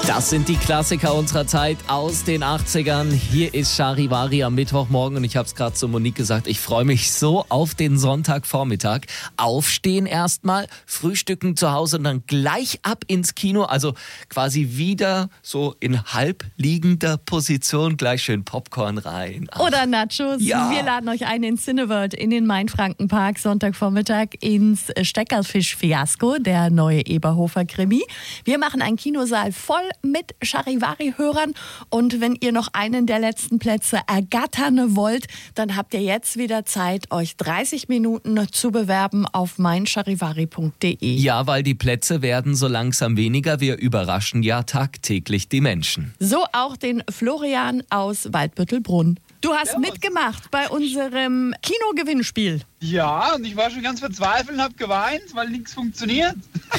Das sind die Klassiker unserer Zeit aus den 80ern. Hier ist Charivari am Mittwochmorgen und ich habe es gerade zu Monique gesagt, ich freue mich so auf den Sonntagvormittag. Aufstehen erstmal, frühstücken zu Hause und dann gleich ab ins Kino. Also quasi wieder so in halbliegender Position, gleich schön Popcorn rein. Ach. Oder Nachos. Ja. Wir laden euch ein in Cineworld in den Mainfrankenpark Sonntagvormittag ins Steckerfisch-Fiasko, der neue Eberhofer-Krimi. Wir machen einen Kinosaal voll mit Charivari-Hörern und wenn ihr noch einen der letzten Plätze ergattern wollt, dann habt ihr jetzt wieder Zeit, euch 30 Minuten zu bewerben auf meincharivari.de. Ja, weil die Plätze werden so langsam weniger. Wir überraschen ja tagtäglich die Menschen. So auch den Florian aus Waldbüttelbrunn. Du hast mitgemacht bei unserem Kinogewinnspiel. Ja, und ich war schon ganz verzweifelt und habe geweint, weil nichts funktioniert.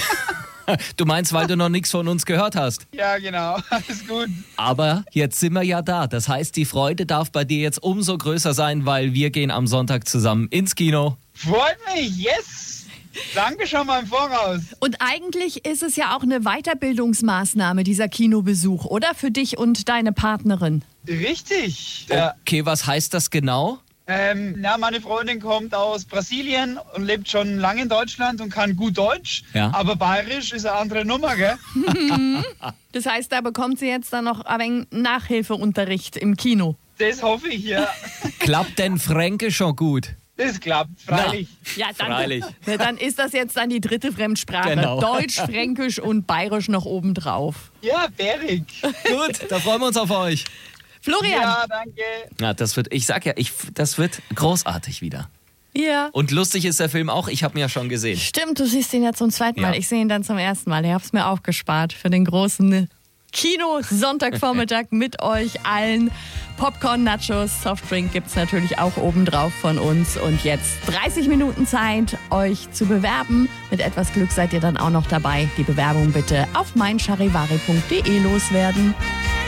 Du meinst, weil du noch nichts von uns gehört hast? Ja, genau, alles gut. Aber jetzt sind wir ja da. Das heißt, die Freude darf bei dir jetzt umso größer sein, weil wir gehen am Sonntag zusammen ins Kino. Freut mich, yes! Danke schon mal im Voraus. Und eigentlich ist es ja auch eine Weiterbildungsmaßnahme, dieser Kinobesuch, oder? Für dich und deine Partnerin. Richtig. Ja. Okay, was heißt das genau? Meine Freundin kommt aus Brasilien und lebt schon lange in Deutschland und kann gut Deutsch. Ja. Aber Bayerisch ist eine andere Nummer, gell? Das heißt, da bekommt sie jetzt dann noch ein wenig Nachhilfeunterricht im Kino. Das hoffe ich, ja. Klappt denn Fränkisch schon gut? Das klappt, freilich. Ja, dann, Freilich. Dann ist das jetzt dann die dritte Fremdsprache. Genau. Deutsch, Fränkisch und Bayerisch noch obendrauf. Ja, bärig. Gut, da freuen wir uns auf euch. Florian. Ja, danke. Ja, das wird großartig wieder. Ja. Und lustig ist der Film auch, ich habe ihn ja schon gesehen. Stimmt, du siehst ihn ja zum zweiten Mal. Ja. Ich sehe ihn dann zum ersten Mal. Ich habe es mir aufgespart für den großen Kino-Sonntagvormittag mit euch allen. Popcorn, Nachos, Softdrink gibt's natürlich auch obendrauf von uns. Und jetzt 30 Minuten Zeit, euch zu bewerben. Mit etwas Glück seid ihr dann auch noch dabei. Die Bewerbung bitte auf meincharivari.de loswerden.